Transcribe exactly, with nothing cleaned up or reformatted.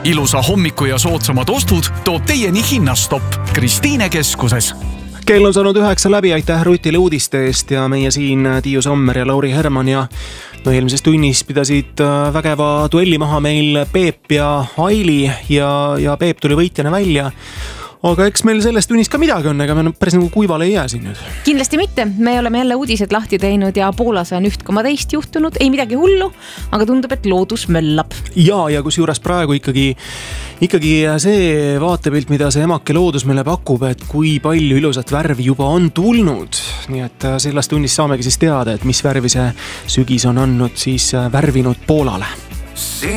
ilusa hommiku ja soodsamad ostud toob teieni Hinnastopp Kristiine keskuses. Kell on saanud üheksa läbi, aitäh Rutile uudiste eest ja meie siin Tiiu Sommer ja Lauri Herman ja no eelmises tunnis pidasid vägeva duelli maha meil Peep ja Aili ja, ja Peep tuli võitjana välja. Aga eks meil sellest tunnis ka midagi on, ega me päris nagu kuivale ei jää siin nüüd. Kindlasti mitte, me oleme jälle uudised lahti teinud ja Poolas on üht koma teist juhtunud, ei midagi hullu, aga tundub, et loodus möllab. Ja, ja kus juures praegu ikkagi, ikkagi see vaatepilt, mida see emake loodus meile pakub, et kui palju ilusat värvi juba on tulnud. Nii et sellest tunnis saamegi siis teada, et mis värvi see sügis on andnud siis värvinud Poolale.